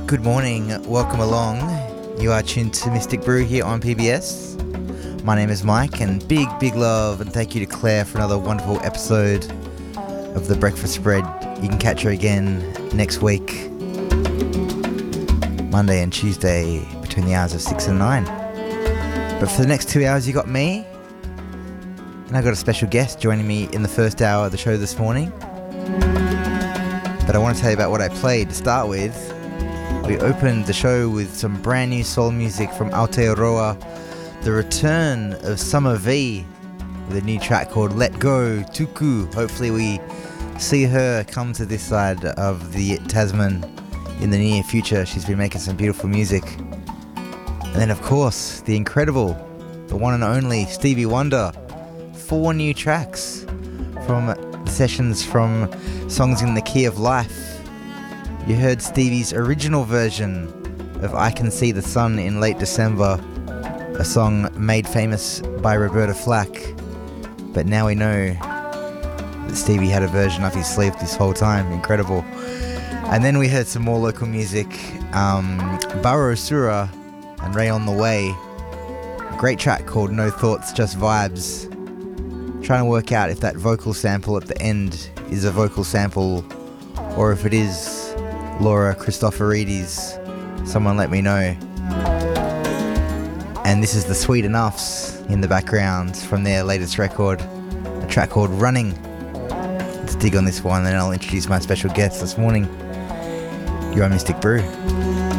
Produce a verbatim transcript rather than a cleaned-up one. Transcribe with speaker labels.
Speaker 1: Good morning, welcome along. You are tuned to Mystic Brew here on P B S. My name is Mike, and big, big love and thank you to Claire for another wonderful episode of The Breakfast Spread. You can catch her again next week, Monday and Tuesday, between the hours of six and nine. But for the next two hours, you got me, and I got a special guest joining me in the first hour of the show this morning. But I want to tell you about what I played to start with. We opened the show with some brand new soul music from Aotearoa, the return of Summer V with a new track called Let Go, Tuku. Hopefully we see her come to this side of the Tasman in the near future. She's been making some beautiful music. And then of course, the incredible, the one and only Stevie Wonder. Four new tracks from sessions from Songs in the Key of Life. You heard Stevie's original version of I Can See the Sun in late December, a song made famous by Roberta Flack. But now we know that Stevie had a version up his sleeve this whole time. Incredible. And then we heard some more local music. Um, Baro Sura and Ray on the Way. A great track called No Thoughts, Just Vibes. Trying to work out if that vocal sample at the end is a vocal sample or if it is Laura Christopheridis. Someone let me know. And this is the Sweet Enoughs in the background from their latest record, a track called Running. Let's dig on this one and then I'll introduce my special guest this morning. You're on Mystic Brew.